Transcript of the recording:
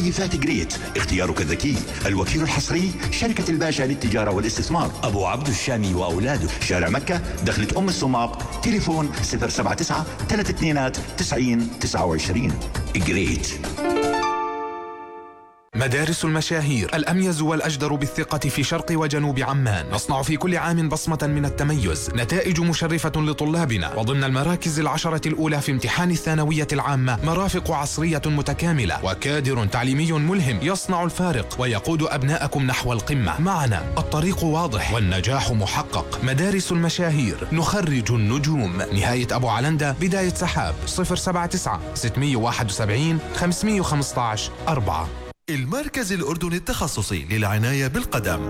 مكيفات جريت، اختيارك الذكي. الوكيل الحصري شركة الباشا للتجارة والاستثمار، أبو عبد الشامي وأولاده، شارع مكة، دخلة أم السماق، تليفون 079 32 90 29. جريت. مدارس المشاهير، الأميز والأجدر بالثقة في شرق وجنوب عمان. نصنع في كل عام بصمة من التميز، نتائج مشرفة لطلابنا، وضمن المراكز العشرة الأولى في امتحان الثانوية العامة مرافق عصرية متكاملة، وكادر تعليمي ملهم يصنع الفارق ويقود أبناءكم نحو القمة. معنا الطريق واضح والنجاح محقق. مدارس المشاهير، نخرج النجوم. نهاية أبو علندة، بداية سحاب، 079 671 515 4. المركز الأردني التخصصي للعناية بالقدم